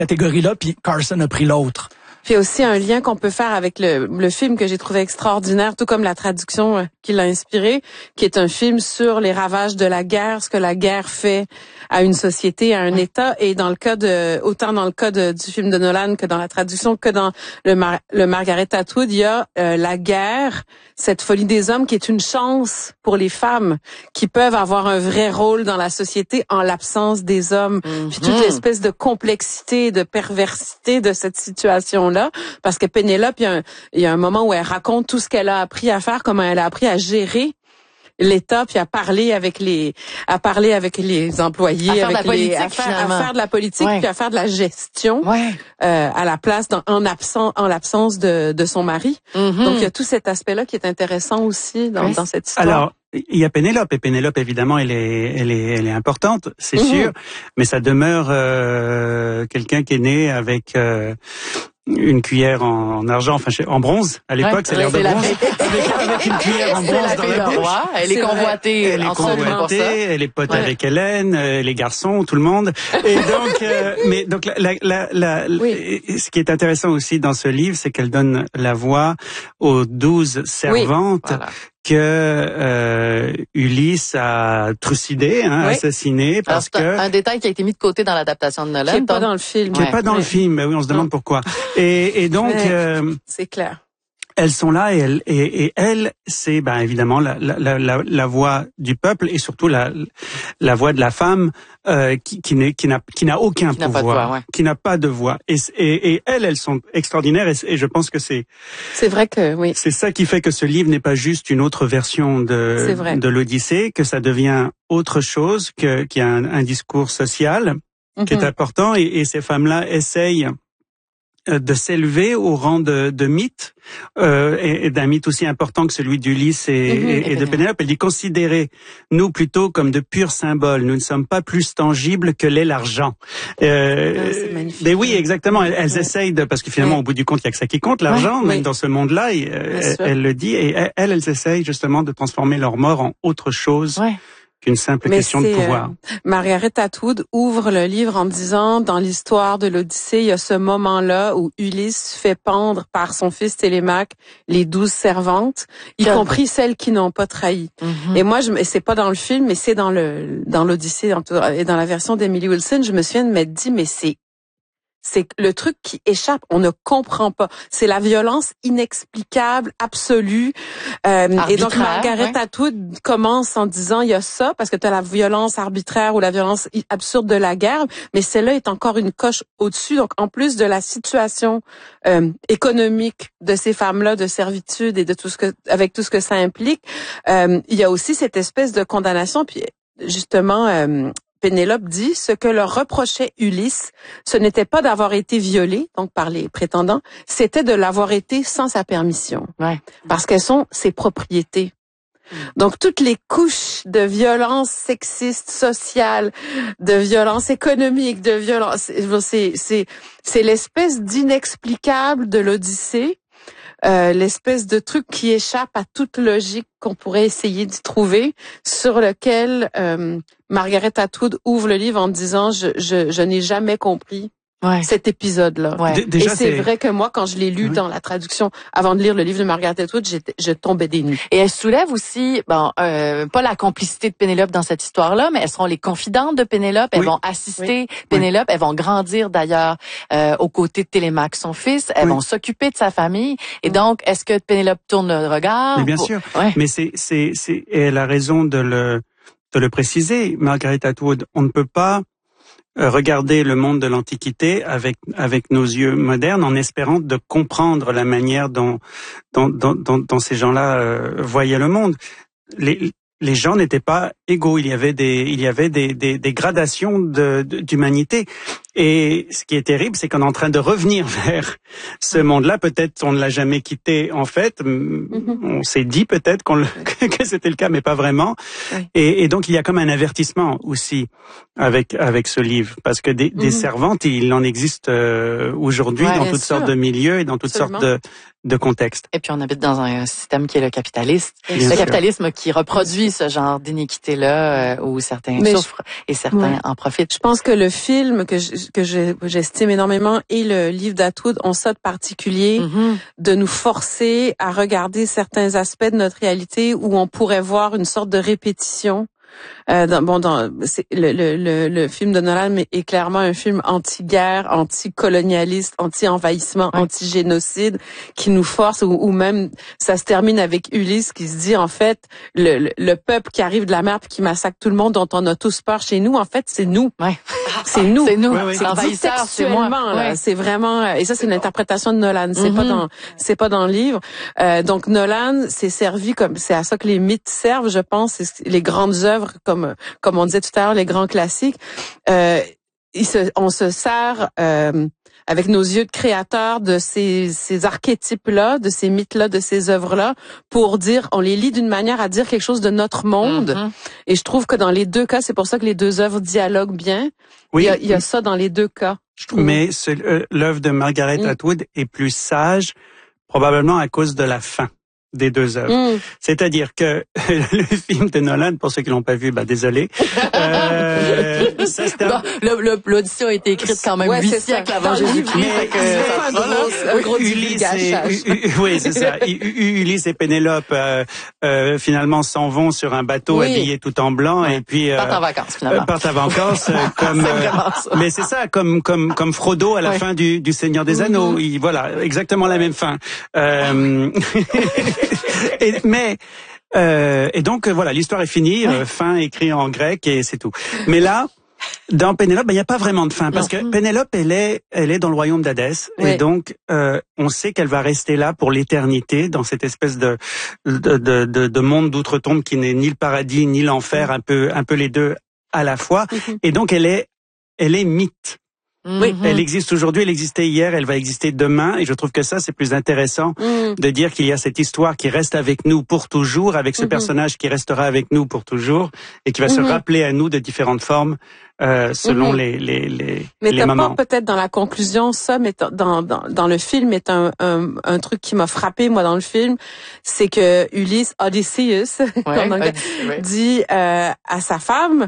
catégorie-là, puis Carson a pris l'autre. Puis aussi un lien qu'on peut faire avec le film que j'ai trouvé extraordinaire, tout comme la traduction qui l'a inspiré, qui est un film sur les ravages de la guerre, ce que la guerre fait à une société, à un État. Et dans le cas autant dans le cas du film de Nolan que dans la traduction, que dans le Margaret Atwood, il y a la guerre, cette folie des hommes qui est une chance pour les femmes qui peuvent avoir un vrai rôle dans la société en l'absence des hommes. Puis toute l'espèce de complexité, de perversité de cette situation-là, parce que Pénélope, il y a un moment où elle raconte tout ce qu'elle a appris à faire, comment elle a appris à gérer l'État, puis à parler avec les employés, à faire de la politique, puis à faire de la gestion à la place en l'absence de son mari. Donc il y a tout cet aspect-là qui est intéressant aussi dans cette histoire. Alors, il y a Pénélope, et Pénélope évidemment elle est importante, c'est sûr, mais ça demeure quelqu'un qui est né avec une cuillère en argent, enfin en bronze à l'époque, c'est l'heure de bronze. Avec une cuillère en bronze dans la bouche. Elle est convoitée. Elle est convoitée, elle est pote avec Hélène, les garçons, tout le monde. Et donc, mais donc ce qui est intéressant aussi dans ce livre, c'est qu'elle donne la voix aux 12 servantes. Que Ulysse a trucidé, assassiné, parce que un détail qui a été mis de côté dans l'adaptation de Nolan, qui est pas dans le film, qui est pas dans le film. Mais oui, on se demande pourquoi. Et donc c'est clair. Elles sont là et elle, c'est évidemment la voix du peuple et surtout la voix de la femme qui n'a aucun pouvoir, qui n'a pas de voix. Et elles sont extraordinaires et je pense que c'est vrai que oui. C'est ça qui fait que ce livre n'est pas juste une autre version de l'Odyssée, que ça devient autre chose, qu'il y a un discours social qui est important et ces femmes-là essayent de s'élever au rang de mythe, et d'un mythe aussi important que celui d'Ulysse et de Pénélope. Elle dit: considérez-nous plutôt comme de purs symboles. Nous ne sommes pas plus tangibles que l'est l'argent. C'est magnifique. Mais oui, exactement. Elles essayent parce que finalement, au bout du compte, il y a que ça qui compte, l'argent, même dans ce monde-là. Elle le dit, et elles essayent justement de transformer leur mort en autre chose. Qu'une simple question de pouvoir. Margaret Atwood ouvre le livre en disant, dans l'histoire de l'Odyssée, il y a ce moment-là où Ulysse fait pendre par son fils Télémaque les 12 servantes, y compris celles qui n'ont pas trahi. Et moi, c'est pas dans le film, mais c'est dans l'Odyssée et dans la version d'Emily Wilson, je me souviens de m'être dit, mais c'est le truc qui échappe, on ne comprend pas. C'est la violence inexplicable, absolue. Et donc Margaret Atwood commence en disant, il y a ça, parce que tu as la violence arbitraire ou la violence absurde de la guerre, mais celle-là est encore une coche au-dessus. Donc en plus de la situation économique de ces femmes-là, de servitude et de avec tout ce que ça implique, il y a aussi cette espèce de condamnation. Puis justement, Pénélope dit, ce que leur reprochait Ulysse, ce n'était pas d'avoir été violée, donc par les prétendants, c'était de l'avoir été sans sa permission. Parce qu'elles sont ses propriétés. Donc toutes les couches de violence sexiste, sociale, de violence économique, de violence, c'est l'espèce d'inexplicable de l'Odyssée. L'espèce de truc qui échappe à toute logique qu'on pourrait essayer d'y trouver, sur lequel Margaret Atwood ouvre le livre en disant je n'ai jamais compris cet épisode-là. Et c'est vrai que moi, quand je l'ai lu dans la traduction, avant de lire le livre de Margaret Atwood, je tombais des nues. Et elle soulève aussi, pas la complicité de Pénélope dans cette histoire-là, mais elles seront les confidentes de Pénélope. Elles vont assister Pénélope. Elles vont grandir d'ailleurs aux côtés de Télémaque, son fils. Elles vont s'occuper de sa famille. Et donc, est-ce que Pénélope tourne le regard? Mais bien sûr. Mais elle a raison de le préciser, Margaret Atwood. On ne peut pas regarder le monde de l'Antiquité avec nos yeux modernes en espérant de comprendre la manière dont ces gens-là voyaient le monde. Les gens n'étaient pas égaux. Il y avait des gradations d'humanité. Et ce qui est terrible, c'est qu'on est en train de revenir vers ce monde-là. Peut-être on ne l'a jamais quitté. En fait, on s'est dit peut-être que c'était le cas, mais pas vraiment. Et donc il y a comme un avertissement aussi avec ce livre, parce que des servantes, il en existe aujourd'hui dans toutes sortes de milieux et dans toutes sortes de contexte. Et puis on habite dans un système qui est le capitaliste. Bien le sûr. capitalisme qui reproduit ce genre d'iniquité-là où certains souffrent et certains en profitent. Je pense que le film que j'estime énormément et le livre d'Atwood ont ça de particulier, de nous forcer à regarder certains aspects de notre réalité où on pourrait voir une sorte de répétition. Le film de Nolan est clairement un film anti-guerre, anti-colonialiste, anti-envahissement, anti-génocide, qui nous force, ou même ça se termine avec Ulysse qui se dit en fait le peuple qui arrive de la mer puis qui massacre tout le monde, dont on a tous peur chez nous, en fait c'est nous. Ouais. C'est nous. C'est nous. Ouais. C'est l'envahisseur, c'est moi. Là, c'est vraiment, et ça c'est une interprétation de Nolan. C'est pas dans le livre. Donc Nolan s'est servi c'est à ça que les mythes servent, je pense, les grandes œuvres comme on disait tout à l'heure, les grands classiques. On se sert avec nos yeux de créateurs de ces archétypes-là, de ces mythes-là, de ces œuvres-là, pour dire, on les lit d'une manière à dire quelque chose de notre monde. Et je trouve que dans les deux cas, c'est pour ça que les deux œuvres dialoguent bien. Oui. Il y a ça dans les deux cas, je trouve. Mais l'œuvre de Margaret Atwood est plus sage, probablement à cause de la fin des deux œuvres. C'est-à-dire que le film de Nolan, pour ceux qui l'ont pas vu, désolé. L'audition a été écrite quand même 8 siècles avant Jésus-Christ. Un gros divulgachage. Oui, c'est ça. Ulysse et Pénélope finalement s'en vont sur un bateau habillés tout en blanc et puis partent en vacances finalement. Partent en vacances comme mais c'est ça comme Frodo à la fin du Seigneur des Anneaux. Voilà, exactement la même fin. Et donc voilà, l'histoire est finie, fin écrit en grec et c'est tout. Mais là, dans Pénélope, il n'y a pas vraiment de fin parce que Pénélope, elle est dans le royaume d'Hadès et donc on sait qu'elle va rester là pour l'éternité dans cette espèce de monde d'outre-tombe qui n'est ni le paradis ni l'enfer, un peu les deux à la fois. Et donc elle est mythe. Oui, elle existe aujourd'hui, elle existait hier, elle va exister demain, et je trouve que ça c'est plus intéressant de dire qu'il y a cette histoire qui reste avec nous pour toujours, avec ce personnage qui restera avec nous pour toujours et qui va se rappeler à nous de différentes formes selon les mais t'as moments. pas peut-être dans la conclusion ça, mais dans le film est un truc qui m'a frappé moi dans le film, c'est que Ulysse Odysseus en anglais, dit à sa femme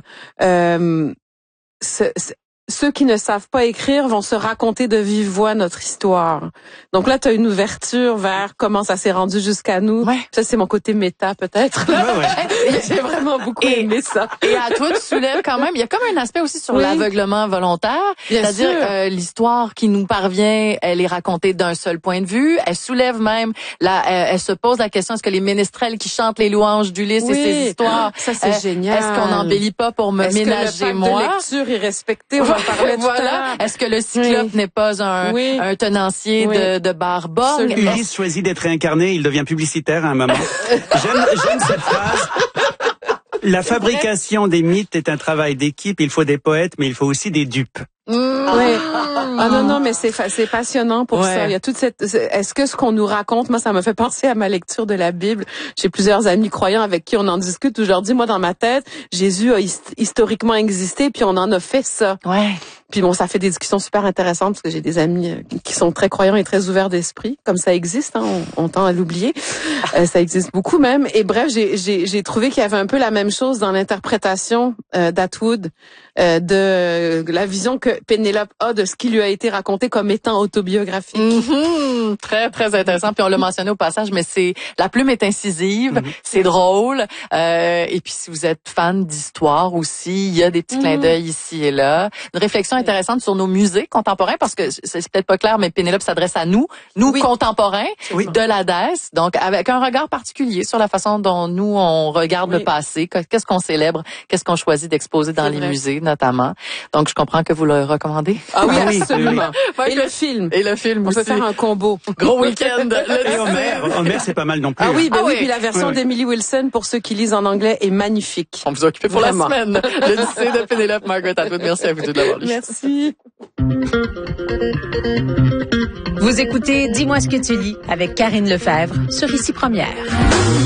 ceux qui ne savent pas écrire vont se raconter de vive voix notre histoire. Donc là, tu as une ouverture vers comment ça s'est rendu jusqu'à nous. Ça, c'est mon côté méta, peut-être. J'ai vraiment beaucoup aimé ça. Et Atwood soulève quand même, il y a comme un aspect aussi sur l'aveuglement volontaire. C'est-à-dire, l'histoire qui nous parvient, elle est racontée d'un seul point de vue. Elle soulève même, elle se pose la question, est-ce que les ménestrels qui chantent les louanges d'Ulysse et ses histoires, ça c'est génial. Est-ce qu'on n'embellit pas pour me ménager moi? Est-ce que le pacte de lecture est respecté? Voilà. Est-ce que le cyclope n'est pas un tenancier de Barborgne? Ulysse choisit d'être réincarné, il devient publicitaire à un moment. J'aime cette phrase. La fabrication des mythes est un travail d'équipe, il faut des poètes, mais il faut aussi des dupes. Non, mais c'est passionnant pour ça. Il y a toute est-ce que ce qu'on nous raconte, moi, ça me fait penser à ma lecture de la Bible. J'ai plusieurs amis croyants avec qui on en discute aujourd'hui. Moi, dans ma tête, Jésus a historiquement existé, puis on en a fait ça. Puis bon, ça fait des discussions super intéressantes parce que j'ai des amis qui sont très croyants et très ouverts d'esprit, comme ça existe, on tend à l'oublier. Ça existe beaucoup même. Et bref, j'ai trouvé qu'il y avait un peu la même chose dans l'interprétation d'Atwood de la vision que Pénélope a de ce qui lui a été raconté comme étant autobiographique. Très, très intéressant. Puis on l'a mentionné au passage, mais la plume est incisive, c'est drôle. Et puis si vous êtes fan d'histoire aussi, il y a des petits clins d'œil ici et là. Une réflexion intéressante sur nos musées contemporains, parce que c'est peut-être pas clair, mais Pénélope s'adresse à nous contemporains de l'Hadès, donc avec un regard particulier sur la façon dont nous on regarde le passé, qu'est-ce qu'on célèbre, qu'est-ce qu'on choisit d'exposer dans les musées notamment. Donc je comprends que vous le recommandez. Ah oui, absolument. Et le film. Et le film aussi. On peut faire un combo. Gros week-end. Et Homer, c'est pas mal non plus. Ah oui, puis la version d'Emily Wilson, pour ceux qui lisent en anglais, est magnifique. On vous a occupé pour la semaine. L'Odyssée de Pénélope, Margaret Atwood. Merci à vous deux de l'avoir lu. Merci. Vous écoutez Dis-moi ce que tu lis avec Karine Lefebvre sur Ici Première.